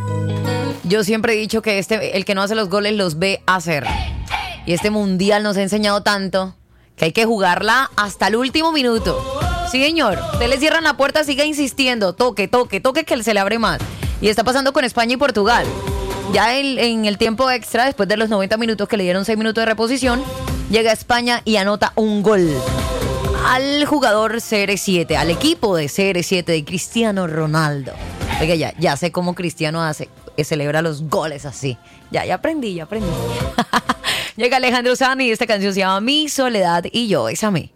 Yo siempre he dicho que el que no hace los goles los ve hacer. Y este mundial nos ha enseñado tanto que hay que jugarla hasta el último minuto. Sí, señor. Usted le cierran la puerta, siga insistiendo. Toque, que se le abre más. Y está pasando con España y Portugal. Ya en el tiempo extra, después de los 90 minutos que le dieron 6 minutos de reposición, llega España y anota un gol al jugador CR7, al equipo de CR7 de Cristiano Ronaldo. Oiga, ya sé cómo Cristiano celebra los goles así. Ya aprendí. Llega Alejandro Sanz y esta canción se llama Mi Soledad y Yo, es a mí.